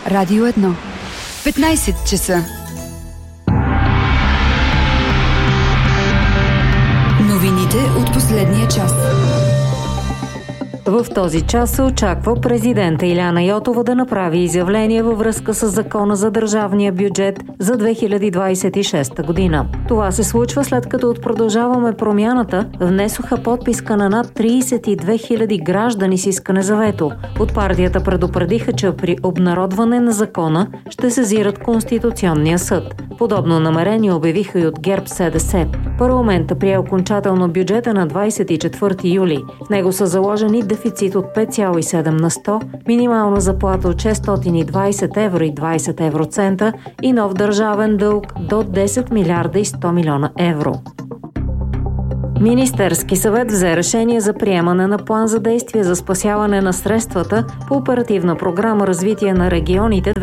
Радио 1. 15 часа. Новините от последния час. В този час се очаква президента Иляна Йотова да направи изявление във връзка с закона за държавния бюджет за 2026 година. Това се случва след като от Продължаваме промяната внесоха подписка на над 32 000 граждани с искане за вето. От партията предупредиха, че при обнародване на закона ще сезират Конституционния съд. Подобно намерение обявиха и от ГЕРБ-СДС. Парламентът прие окончателно бюджета на 24 юли. В него са заложени дефицит от 5,7 на 100, минимална заплата от 620 евро и 20 евроцента и нов държавен дълг до 10 милиарда и 100 милиона евро. Министерски съвет взе решение за приемане на план за действие за спасяване на средствата по оперативна програма Развитие на регионите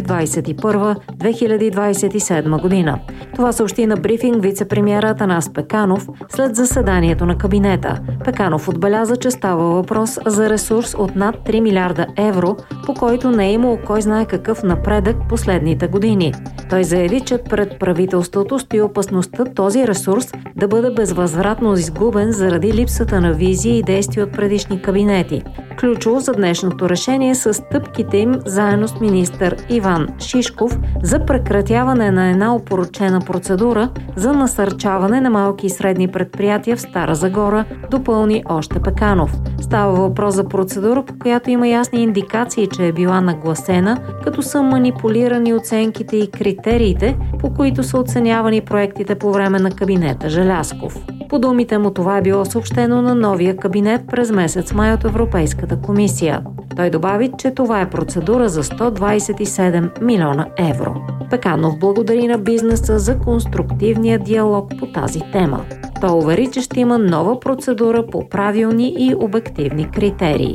2021-2027 година. Това съобщи на брифинг вице-премиер Атанас Пеканов след заседанието на кабинета. Пеканов отбеляза, че става въпрос за ресурс от над 3 милиарда евро, по който не е имало кой знае какъв напредък последните години. Той заяви, че пред правителството стои опасността този ресурс да бъде безвъзвратно изгубен заради липсата на визия и действия от предишни кабинети. Ключово за днешното решение са стъпките им заедно с министър Иван Шишков за прекратяване на една опорочена процедура за насърчаване на малки и средни предприятия в Стара Загора, допълни още Пеканов. Става въпрос за процедура, по която има ясни индикации, че е била нагласена, като са манипулирани оценките и критериите, по които са оценявани проектите по време на кабинета Желязков. По думите му това е било съобщено на новия кабинет през месец май от Европейската комисия. Той добави, че това е процедура за 127 милиона евро. Пеканов благодари на бизнеса за конструктивния диалог по тази тема. Той увери, че ще има нова процедура по правилни и обективни критерии.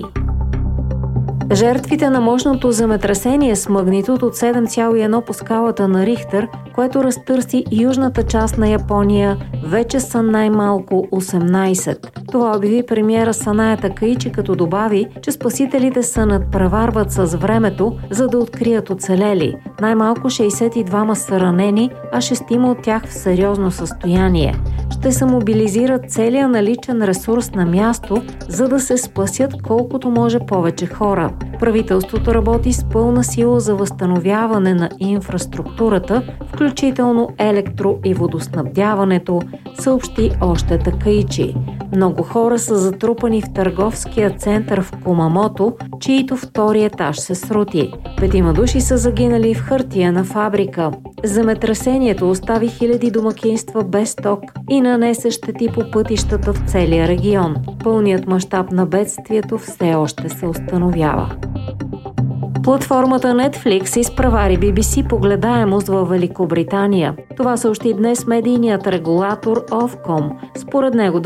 Жертвите на мощното земетресение с магнитуд от 7,1 по скалата на Рихтер, което разтърси южната част на Япония, вече са най-малко 18. Това обяви премиера Саная Такаичи, като добави, че спасителите се надпреварват с времето, за да открият оцелели. Най-малко 62 са ранени, а 6 от тях в сериозно състояние. Ще се мобилизират целия наличен ресурс на място, за да се спасят колкото може повече хора. Правителството работи с пълна сила за възстановяване на инфраструктурата, включително електро- и водоснабдяването, съобщи още Такаичи. Много хора са затрупани в търговския център в Кумамото, чието втори етаж се срути. 5 души са загинали в хартиена фабрика. Земетресението остави хиляди домакинства без ток и нанесе щети по пътищата в целия регион. Пълният мащаб на бедствието все още се установява. Платформата Netflix изпревари BBC по гледаемост във Великобритания. Това съобщи днес медийният регулатор Ofcom. Според него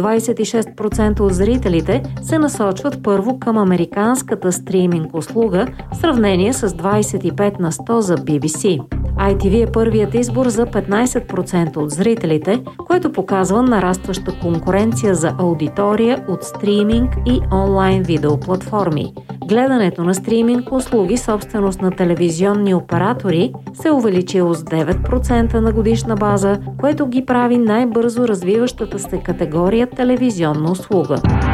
26% от зрителите се насочват първо към американската стриминг услуга в сравнение с 25 на 100 за BBC. ITV е първият избор за 15% от зрителите, което показва нарастваща конкуренция за аудитория от стриминг и онлайн видеоплатформи. Гледането на стриминг услуги, собственост на телевизионни оператори, се увеличило с 9% на годишна база, което ги прави най-бързо развиващата се категория телевизионна услуга.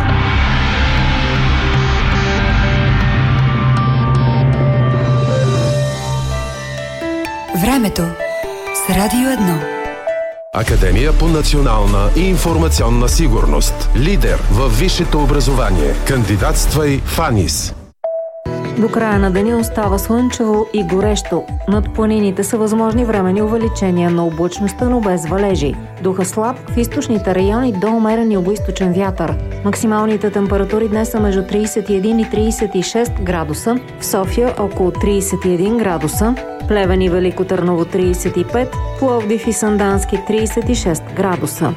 Времето с Радио 1. Академия по национална и информационна сигурност. Лидер във висшето образование. Кандидатствай в АНИС. До края на деня остава слънчево и горещо. Над планините са възможни временни увеличения на облачността, но без валежи. Духа слаб в източните райони до умерен югоизточен вятър. Максималните температури днес са между 31 и 36 градуса, в София около 31 градуса, Плевен и Велико Търново 35, Пловдив и Сандански 36 градуса.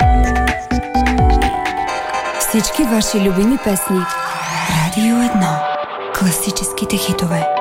Всички ваши любими песни. Радио 1. Класическите хитове.